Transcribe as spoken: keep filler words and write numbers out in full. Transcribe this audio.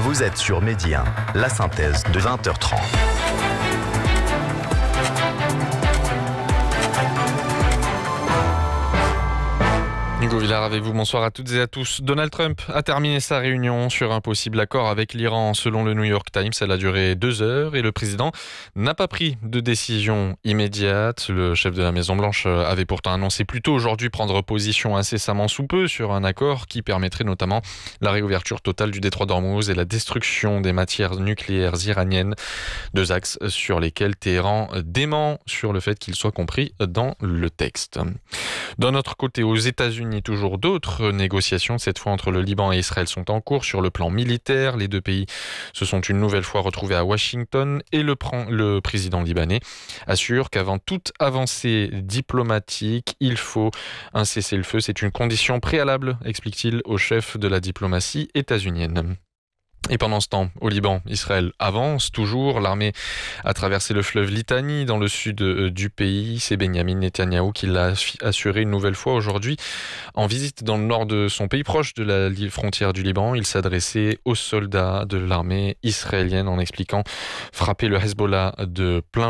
Vous êtes sur Midi un, la synthèse de vingt heures trente. Hugo Villard avec vous, bonsoir à toutes et à tous. Donald Trump a terminé sa réunion sur un possible accord avec l'Iran. Selon le New York Times, elle a duré deux heures et le président n'a pas pris de décision immédiate. Le chef de la Maison-Blanche avait pourtant annoncé plus tôt aujourd'hui prendre position incessamment sous peu sur un accord qui permettrait notamment la réouverture totale du détroit d'Ormuz et la destruction des matières nucléaires iraniennes. Deux axes sur lesquels Téhéran dément sur le fait qu'ils soient compris dans le texte. D'un autre côté, aux États-Unis, toujours d'autres négociations, cette fois entre le Liban et Israël, sont en cours sur le plan militaire. Les deux pays se sont une nouvelle fois retrouvés à Washington et le, pr- le président libanais assure qu'avant toute avancée diplomatique, il faut un cessez-le-feu. C'est une condition préalable, explique-t-il au chef de la diplomatie états-unienne. Et pendant ce temps, au Liban, Israël avance toujours. L'armée a traversé le fleuve Litani dans le sud du pays. C'est Benyamin Netanyahou qui l'a assuré une nouvelle fois aujourd'hui. En visite dans le nord de son pays, proche de la frontière du Liban, il s'adressait aux soldats de l'armée israélienne en expliquant frapper le Hezbollah de plein